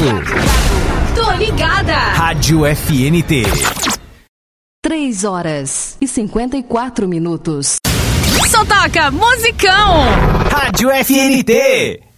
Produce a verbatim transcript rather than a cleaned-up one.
Tô ligada. Rádio F N T. três horas e cinquenta e quatro minutos. Só toca musicão. Rádio F N T.